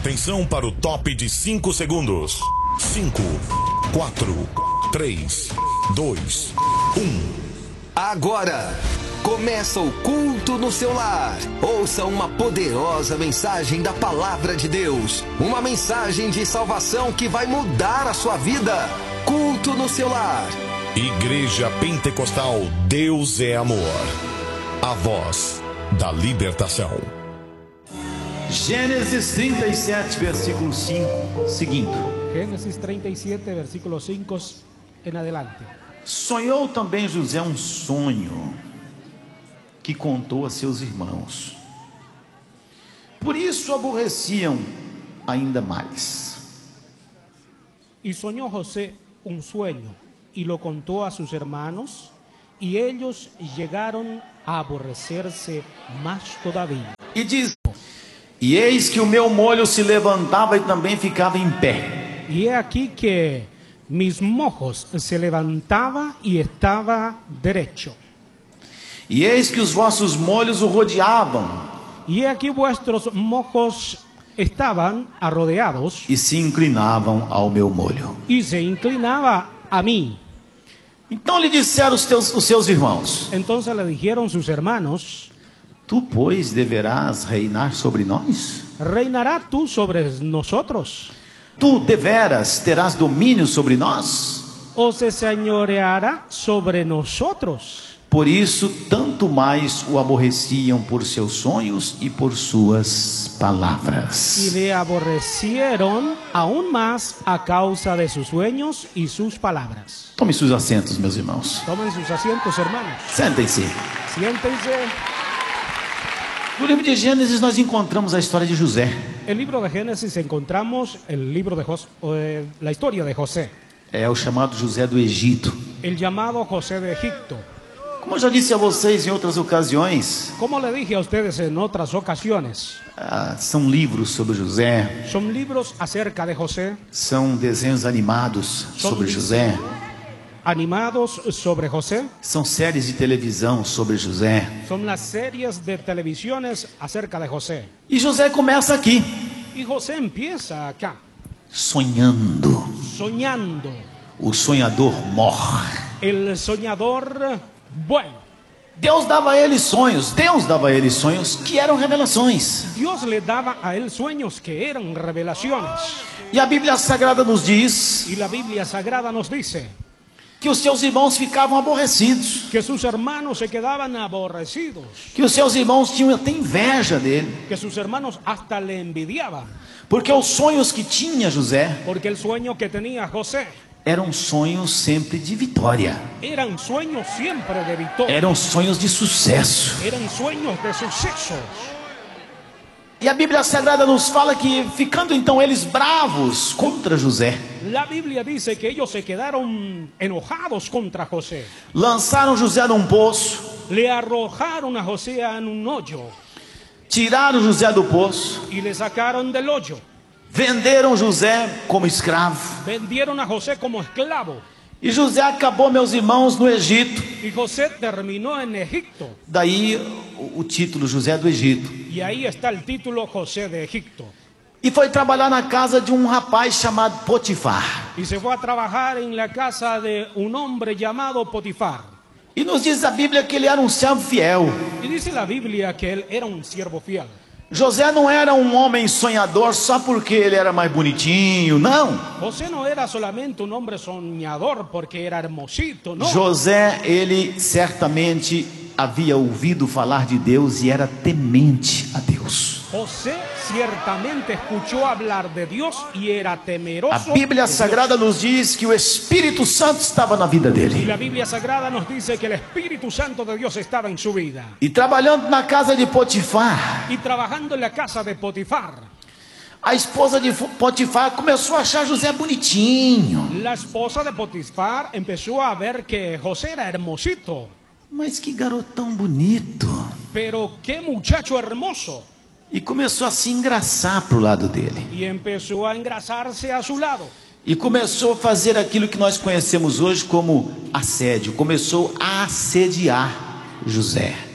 Atenção para o top de 5 segundos. 5, 4, 3, 2, 1. Agora começa o culto no seu lar. Ouça uma poderosa mensagem da palavra de Deus. Uma mensagem de salvação que vai mudar a sua vida. Culto no seu lar. Igreja Pentecostal Deus é Amor. A voz da libertação. Gênesis 37, versículo 5, seguindo. Génesis 37, versículo 5 en adelante. Sonhou também José um sonho que contou a seus irmãos. Por isso aborreciam ainda mais. Y soñó José un sueño y lo contó a sus hermanos, y ellos llegaron a aborrecerse más todavía. E diz: E eis que o meu molho se levantava e também ficava em pé. Y he aquí que mis mojos se levantaba y estaba derecho. E eis que os vossos molhos o rodeavam Y he aquí vuestros mojos estaban arrodeados e se inclinavam ao meu molho. y se inclinaba a mí. Então lhe disseram os seus irmãos: Entonces le dijeron sus hermanos: Tu, pois, deverás reinar sobre nós? ¿Reinará tú sobre nosotros? Tu deveras terás domínio sobre nós? ¿O se señoreará sobre nosotros? Por isso, tanto mais o aborreciam por seus sonhos e por suas palavras. Y le aborrecieron aún más a causa de sus sueños y sus palabras. Tome seus assentos, meus irmãos. Tomen sus asientos, hermanos. Sentem-se. Siéntense. No livro de Gênesis nós encontramos a história de José. En el libro de Génesis encontramos el libro de la historia de José, É o chamado José do Egito. el llamado José de Egipto. Como eu já disse a vocês em outras ocasiões, Como le dije a ustedes en otras ocasiones, são livros sobre José, son libros acerca de José, são desenhos animados sobre José, animados sobre José, são séries de televisão sobre José. son las series de televisiones acerca de José. E José começa aqui, Y José empieza acá, sonhando. soñando. O sonhador morre. El soñador, bueno, Deus dava a ele sonhos que eram revelações. Dios le daba a él sueños que eran revelaciones. E a Bíblia Sagrada nos diz Y la Biblia Sagrada nos dice que os seus irmãos ficavam aborrecidos, que sus hermanos se quedaban aborrecidos, que os seus irmãos tinham até inveja dele, que sus hermanos hasta le envidiaban, porque os sonhos que tinha José porque el sueño que tenía José eram sonhos sempre de vitória, eran sueños siempre de victoria, eram sonhos de sucesso. eran sueños de sucesos. E a Bíblia Sagrada nos fala que, ficando então eles bravos contra José, La Biblia dice que ellos se quedaron enojados contra José. lançaram José num poço, Le arrojaron a José en un hoyo tiraram José do poço, y le sacaron del hoyo. venderam José como escravo. Vendieron a José como esclavo. E José acabou, meus irmãos, no Egito. Y José terminó en Egipto. Daí o título José do Egito. Y ahí está el título José de Egipto. E foi trabalhar na casa de um rapaz chamado Potifar. Y se fue a trabajar en la casa de un hombre llamado Potifar. E nos diz a Bíblia que ele era um servo fiel. Y dice la Biblia que él era un siervo fiel. José não era um homem sonhador só porque ele era mais bonitinho, não. José no era solamente un hombre soñador porque era hermosito, no. José, ele certamente havia ouvido falar de Deus e era temente a Deus. José ciertamente escuchó hablar de Dios y era temeroso. A Bíblia de Dios. Sagrada nos diz que o Espírito Santo estava na vida Y dele. la Biblia Sagrada nos dice que el Espíritu Santo de Dios estaba en su vida. E trabalhando na casa de Potifar, Y trabajando en la casa de Potifar, a esposa de Potifar começou a achar José bonitinho. la esposa de Potifar empezó a ver que José era hermosito. Mas que garotão bonito. Pero qué muchacho hermoso. E começou a se engraçar pro lado dele. Y empezó a engrasarse a su lado. E começou a fazer aquilo que nós conhecemos hoje como assédio. Começou a assediar José.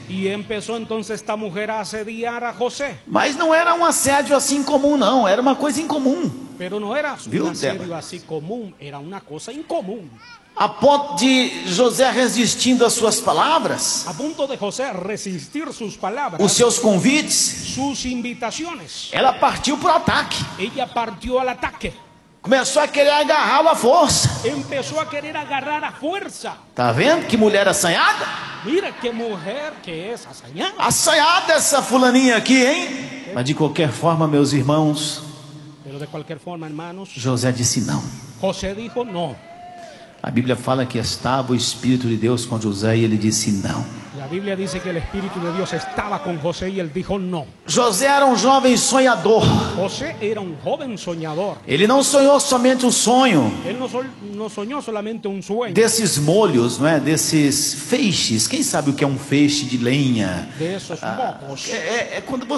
Y empezó entonces esta mujer a asediar a José. Mas não era um assédio assim comum, não. Era uma coisa incomum. Pero no era Viu, un asedio Débora? así común, era una cosa incomún. A ponto de José resistindo às suas palavras, A punto de José resistir sus palabras, os seus convites, sus invitaciones, ela partiu para o ataque. ella partió al ataque. Começou a querer agarrá-lo à força. Empezó a querer agarrar a fuerza. Tá vendo que mulher assanhada? Mira qué mujer que es hazañada. Assanhada essa fulaninha aqui, hein? Mas de qualquer forma, meus irmãos, Pero de cualquier forma, hermanos, José disse não. José dijo no. A Bíblia fala que estava o Espírito de Deus com José e ele disse não. La Biblia dice que el Espíritu de Dios estaba con José y él dijo no. José era um jovem sonhador. José era un joven soñador. Ele não sonhou somente um sonho Él no soñó solamente un sueño desses molhos, não é? Desses feixes. Quem sabe o que é um feixe de lenha? de esos mocos. É quando